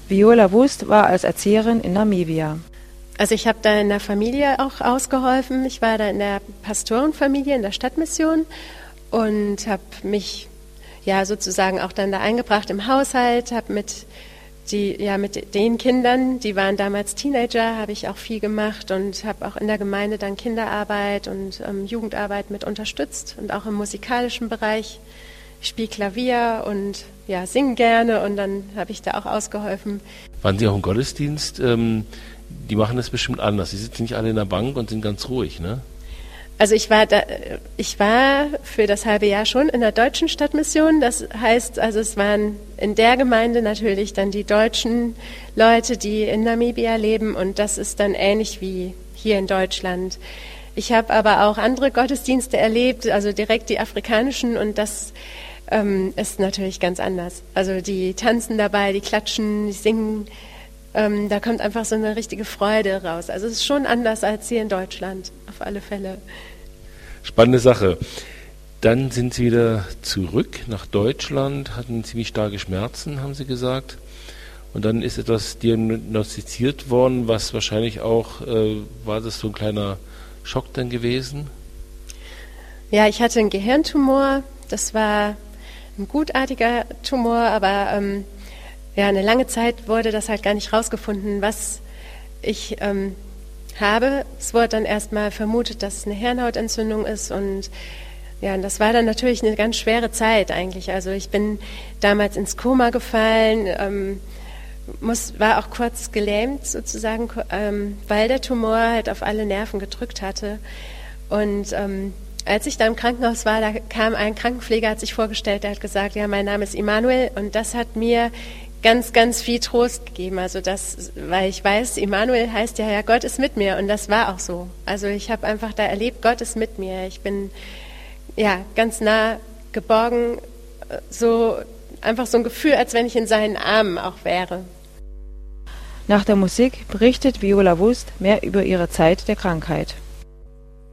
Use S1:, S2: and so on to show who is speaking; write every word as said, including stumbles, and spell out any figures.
S1: Viola Wust war als Erzieherin in Namibia.
S2: Also ich habe da in der Familie auch ausgeholfen. Ich war da in der Pastorenfamilie in der Stadtmission und habe mich ja sozusagen auch dann da eingebracht im Haushalt, habe mit die ja mit den Kindern, die waren damals Teenager, habe ich auch viel gemacht und habe auch in der Gemeinde dann Kinderarbeit und ähm, Jugendarbeit mit unterstützt und auch im musikalischen Bereich. Ich spiele Klavier und ja, singe gerne und dann habe ich da auch ausgeholfen.
S3: Waren Sie auch im Gottesdienst? Ähm, die machen das bestimmt anders. Sie sitzen nicht alle in der Bank und sind ganz ruhig, ne?
S2: Also ich war da, ich war für das halbe Jahr schon in der deutschen Stadtmission. Das heißt, also es waren in der Gemeinde natürlich dann die deutschen Leute, die in Namibia leben und das ist dann ähnlich wie hier in Deutschland. Ich habe aber auch andere Gottesdienste erlebt, also direkt die afrikanischen und das ähm, ist natürlich ganz anders. Also die tanzen dabei, die klatschen, die singen, ähm, da kommt einfach so eine richtige Freude raus. Also es ist schon anders als hier in Deutschland, auf alle Fälle.
S3: Spannende Sache. Dann sind Sie wieder zurück nach Deutschland, hatten ziemlich starke Schmerzen, haben Sie gesagt. Und dann ist etwas diagnostiziert worden, was wahrscheinlich auch, äh, war das so ein kleiner Schock dann gewesen?
S2: Ja, ich hatte einen Gehirntumor. Das war ein gutartiger Tumor, aber ähm, ja, eine lange Zeit wurde das halt gar nicht rausgefunden, was ich ähm, habe. Es wurde dann erstmal vermutet, dass es eine Hirnhautentzündung ist und ja, und das war dann natürlich eine ganz schwere Zeit eigentlich. Also ich bin damals ins Koma gefallen, ähm, muss, war auch kurz gelähmt sozusagen, ähm, weil der Tumor halt auf alle Nerven gedrückt hatte. Und ähm, als ich da im Krankenhaus war, da kam ein Krankenpfleger, hat sich vorgestellt, der hat gesagt, ja, mein Name ist Immanuel und das hat mir ganz, ganz viel Trost gegeben. Also das, weil ich weiß, Immanuel heißt ja, ja, Gott ist mit mir und das war auch so. Also ich habe einfach da erlebt, Gott ist mit mir. Ich bin ja ganz nah geborgen, so einfach so ein Gefühl, als wenn ich in seinen Armen auch wäre.
S1: Nach der Musik berichtet Viola Wust mehr über ihre Zeit der Krankheit.